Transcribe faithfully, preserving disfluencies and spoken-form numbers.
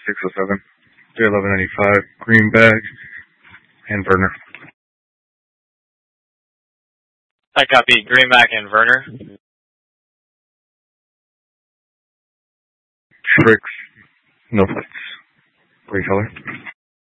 six oh seven, three eleven ninety-five, Greenback, and Verner. I copy Greenback and Verner. Tricks, no flights. Gray color.